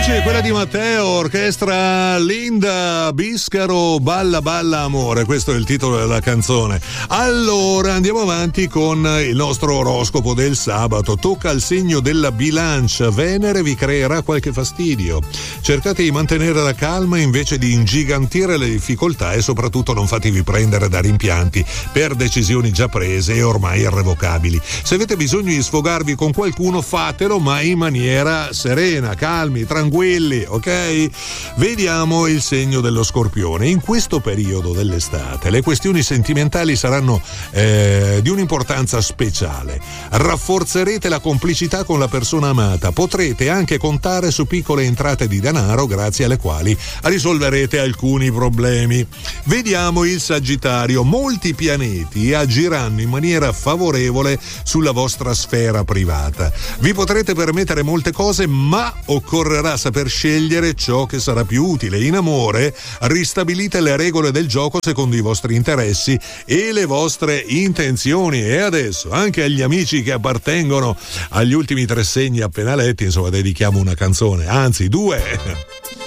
Voce quella di Matteo, orchestra Linda Biscaro, Balla Balla Amore, questo è il titolo della canzone. Allora andiamo avanti con il nostro oroscopo del sabato. Tocca al segno della bilancia. Venere vi creerà qualche fastidio. Cercate di mantenere la calma invece di ingigantire le difficoltà e soprattutto non fatevi prendere da rimpianti per decisioni già prese e ormai irrevocabili. Se avete bisogno di sfogarvi con qualcuno, fatelo, ma in maniera serena, calmi, tranquilli, ok? Vediamo il segno dello Scorpione. In questo periodo dell'estate le questioni sentimentali saranno di un'importanza speciale. Rafforzerete la complicità con la persona amata. Potrete anche contare su piccole entrate di denaro grazie alle quali risolverete alcuni problemi. Vediamo il Sagittario. Molti pianeti agiranno in maniera favorevole sulla vostra sfera privata. Vi potrete permettere molte cose, ma occorrerà saper scegliere ciò che sarà più utile. In amore ristabilite le regole del gioco secondo i vostri interessi e le vostre intenzioni. E adesso anche agli amici che appartengono agli ultimi 3 segni appena letti, insomma, dedichiamo una canzone, anzi 2.